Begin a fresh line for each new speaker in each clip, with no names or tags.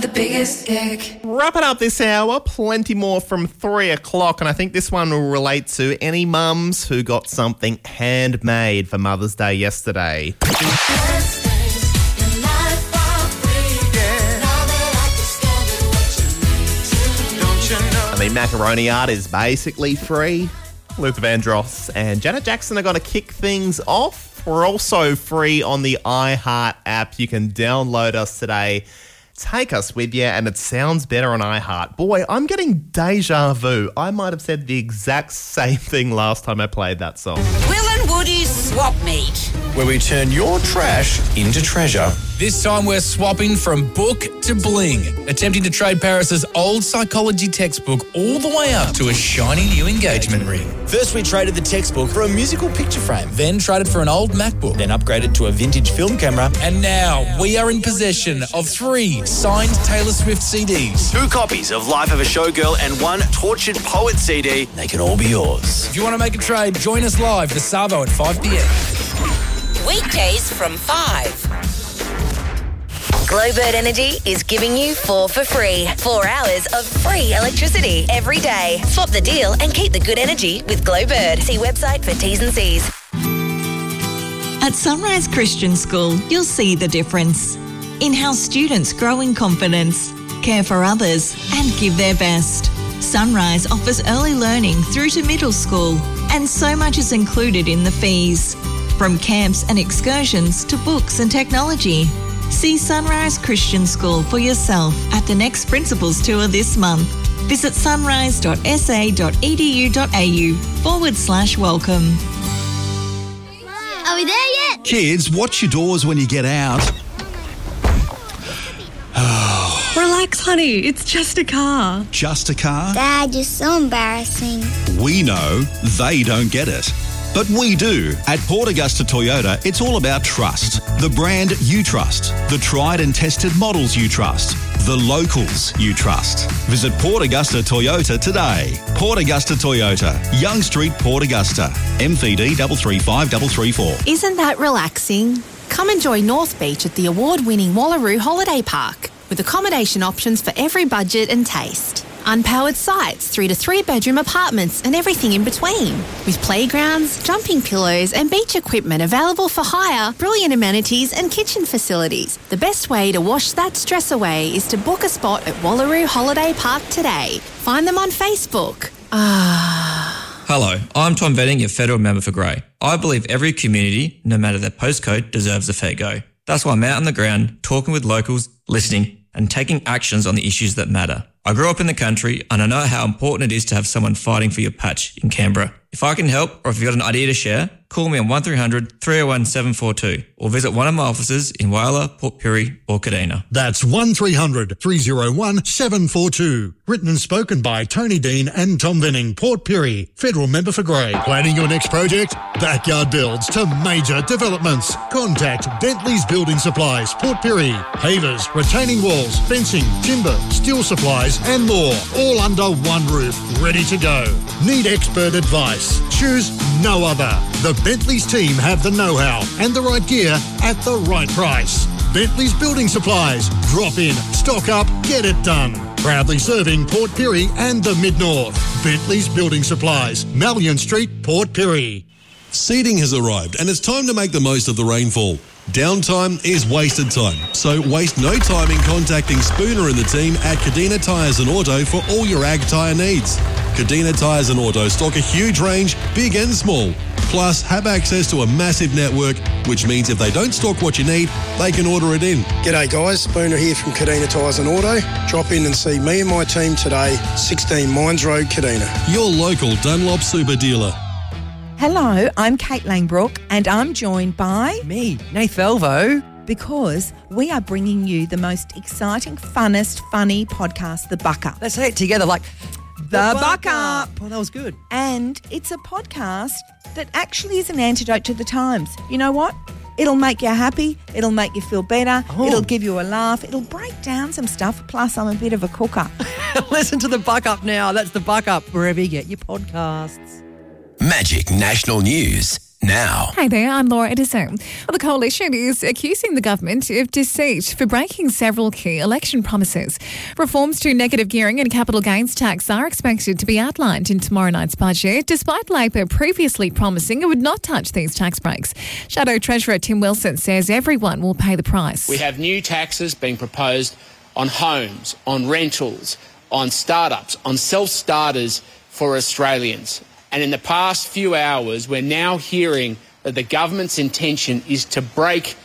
the biggest kick.
Wrapping up this hour, plenty more from 3 o'clock, and I think this one will relate to any mums who got something handmade for Mother's Day yesterday. I mean, macaroni art is basically free. Luther Vandross and Janet Jackson are going to kick things off. We're also free on the iHeart app. You can download us today. Take us with you, and it sounds better on iHeart. Boy, I'm getting deja vu. I might have said the exact same thing last time I played that song.
Will and Woody's Swap Meet,
where we turn your trash into treasure.
This time we're swapping from book to bling, attempting to trade Paris's old psychology textbook all the way up to a shiny new engagement ring.
First we traded the textbook for a musical picture frame.
Then traded for an old MacBook.
Then upgraded to a vintage film camera.
And now we are in possession of 3 signed Taylor Swift CDs.
2 copies of Life of a Showgirl and 1 Tortured Poet CD. They can all be yours.
If you want to make a trade, join us live for Savo at 5 p.m.
weekdays from 5. Glowbird Energy is giving you 4 for free. 4 hours of free electricity every day. Swap the deal and keep the good energy with Glowbird. See website for T's and C's.
At Sunrise Christian School, you'll see the difference in how students grow in confidence, care for others, and give their best. Sunrise offers early learning through to middle school, and so much is included in the fees. From camps and excursions to books and technology. See Sunrise Christian School for yourself at the next Principals Tour this month. Visit sunrise.sa.edu.au/welcome.
Are we there yet?
Kids, watch your doors when you get out.
Relax, honey. It's just a car.
Just a car?
Dad, you're so embarrassing.
We know they don't get it. But we do. At Port Augusta Toyota, it's all about trust. The brand you trust. The tried and tested models you trust. The locals you trust. Visit Port Augusta Toyota today. Port Augusta Toyota, Young Street, Port Augusta. MVD 335334.
Isn't that relaxing? Come enjoy North Beach at the award-winning Wallaroo Holiday Park with accommodation options for every budget and taste. Unpowered sites, 3 to 3 bedroom apartments and everything in between. With playgrounds, jumping pillows and beach equipment available for hire, brilliant amenities and kitchen facilities. The best way to wash that stress away is to book a spot at Wallaroo Holiday Park today. Find them on Facebook.
Hello, I'm Tom Venning, your federal member for Grey. I believe every community, no matter their postcode, deserves a fair go. That's why I'm out on the ground, talking with locals, listening and taking actions on the issues that matter. I grew up in the country and I know how important it is to have someone fighting for your patch in Canberra. If I can help or if you've got an idea to share, call me on 1300 301 742 or visit one of my offices in Whyalla, Port Pirie or Kadina.
That's 1300 301 742. Written and spoken by Tony Dean and Tom Venning, Port Pirie, Federal Member for Grey. Planning your next project? Backyard builds to major developments. Contact Bentley's Building Supplies, Port Pirie. Pavers, retaining walls, fencing, timber, steel supplies and more. All under one roof, ready to go. Need expert advice? Choose no other. The Bentley's team have the know-how and the right gear at the right price. Bentley's Building Supplies. Drop in, stock up, get it done. Proudly serving Port Pirie and the Mid-North. Bentley's Building Supplies, Malyon Street, Port Pirie.
Seeding has arrived and it's time to make the most of the rainfall. Downtime is wasted time, so waste no time in contacting Spooner and the team at Kadina Tyres and Auto for all your ag tyre needs. Kadina Tyres and Auto stock a huge range, big and small, plus have access to a massive network, which means if they don't stock what you need, they can order it in.
G'day guys, Spooner here from Kadina Tyres and Auto. Drop in and see me and my team today, 16 Mines Road, Kadina.
Your local Dunlop super dealer.
Hello, I'm Kate Langbrook and I'm joined by...
me, Nath Velvo.
Because we are bringing you the most exciting, funnest, funny podcast, The Buck Up.
Let's say it together like...
The Buck Up.
Oh, that was good.
And it's a podcast that actually is an antidote to the times. You know what? It'll make you happy. It'll make you feel better. Oh. It'll give you a laugh. It'll break down some stuff. Plus, I'm a bit of a cooker.
Listen to The Buck Up now. That's The Buck Up, wherever you get your podcasts.
Magic National News. now.
Hi there, I'm Laura Edison. Well, the coalition is accusing the government of deceit for breaking several key election promises. Reforms to negative gearing and capital gains tax are expected to be outlined in tomorrow night's budget, despite Labor previously promising it would not touch these tax breaks. Shadow Treasurer Tim Wilson says everyone will pay the price.
We have new taxes being proposed on homes, on rentals, on startups, on self-starters for Australians. And in the past few hours, we're now hearing that the government's intention is to break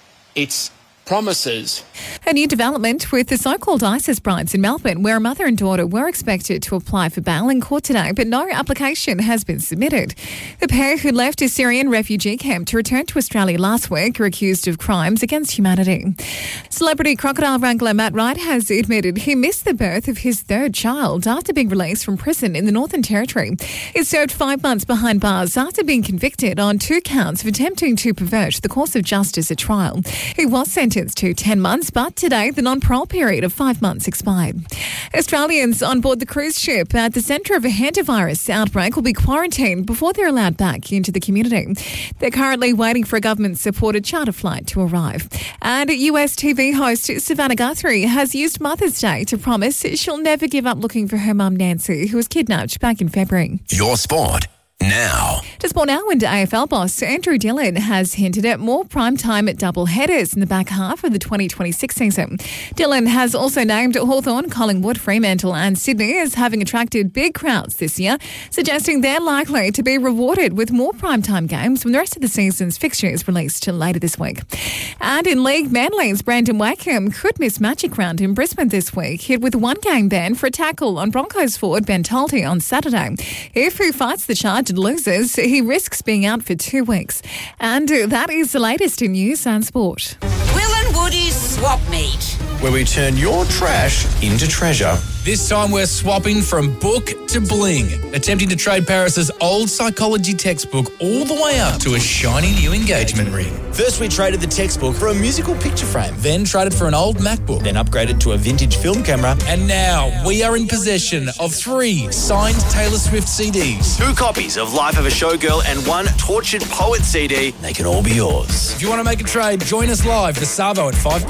its promises.
A new development with the so-called ISIS brides in Melbourne, where a mother and daughter were expected to apply for bail in court today, but no application has been submitted. The pair who left a Syrian refugee camp to return to Australia last week are accused of crimes against humanity. Celebrity crocodile wrangler Matt Wright has admitted he missed the birth of his third child after being released from prison in the Northern Territory. He served 5 months behind bars after being convicted on 2 counts of attempting to pervert the course of justice at trial. He was sentenced to 10 months, but today the non-parole period of 5 months expired. Australians on board the cruise ship at the centre of a hantavirus outbreak will be quarantined before they're allowed back into the community. They're currently waiting for a government-supported charter flight to arrive. And US TV host Savannah Guthrie has used Mother's Day to promise she'll never give up looking for her mum Nancy, who was kidnapped back in February.
Your sport now.
To sport now, into AFL boss Andrew Dillon has hinted at more primetime double headers in the back half of the 2026 season. Dillon has also named Hawthorn, Collingwood, Fremantle and Sydney as having attracted big crowds this year, suggesting they're likely to be rewarded with more primetime games when the rest of the season's fixture is released later this week. And in League, Manly's Brandon Wakeham could miss Magic Round in Brisbane this week, hit with a 1-game ban for a tackle on Broncos forward Ben Tolte on Saturday. If he fights the charge and loses, he risks being out for 2 weeks. And that is the latest in news and sport.
Will and Woody's Swap Meet,
where we turn your trash into treasure.
This time we're swapping from book to bling, attempting to trade Paris's old psychology textbook all the way up to a shiny new engagement ring.
First we traded the textbook for a musical picture frame.
Then traded for an old MacBook.
Then upgraded to a vintage film camera.
And now we are in possession of 3 signed Taylor Swift CDs.
2 copies of Life of a Showgirl and 1 Tortured Poet CD. They can all be yours.
If you want to make a trade, join us live for Savo at 5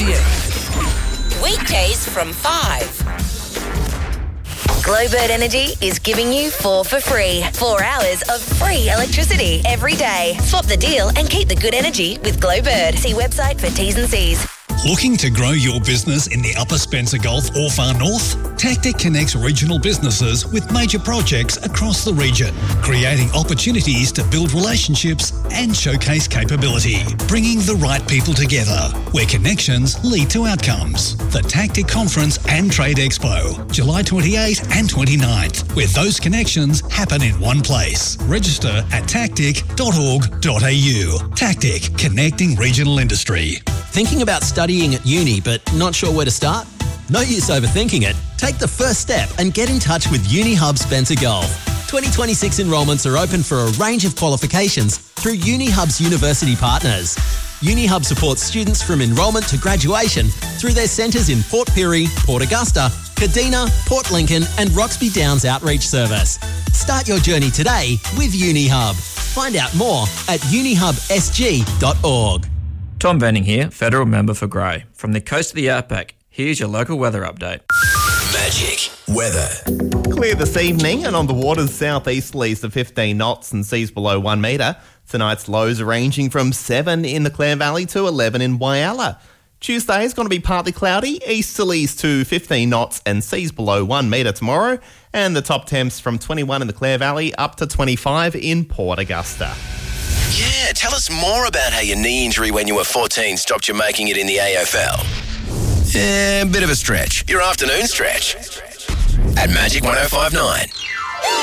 p.m.
Weekdays from 5. Glowbird Energy is giving you 4 for free. 4 hours of free electricity every day. Swap the deal and keep the good energy with Glowbird. See website for T's and C's.
Looking to grow your business in the Upper Spencer Gulf or far north? Tactic connects regional businesses with major projects across the region, creating opportunities to build relationships and showcase capability, bringing the right people together, where connections lead to outcomes. The Tactic Conference and Trade Expo, July 28th and 29th, where those connections happen in one place. Register at tactic.org.au. Tactic, connecting regional industry.
Thinking about studying at uni but not sure where to start? No use overthinking it. Take the first step and get in touch with UniHub Spencer Gulf. 2026 enrolments are open for a range of qualifications through UniHub's university partners. UniHub supports students from enrolment to graduation through their centres in Port Pirie, Port Augusta, Kadina, Port Lincoln and Roxby Downs Outreach Service. Start your journey today with UniHub. Find out more at unihubsg.org.
Tom Venning here, Federal Member for Grey. From the coast to the outback, here's your local weather update.
Magic weather.
Clear this evening and on the waters southeasterlies to 15 knots and seas below 1 metre. Tonight's lows are ranging from 7 in the Clare Valley to 11 in Whyalla. Tuesday is going to be partly cloudy, easterlies to 15 knots and seas below 1 metre tomorrow. And the top temps from 21 in the Clare Valley up to 25 in Port Augusta.
Yeah, tell us more about how your knee injury when you were 14 stopped you making it in the AFL. Yeah, bit of a stretch. Your afternoon stretch. At Magic 105.9.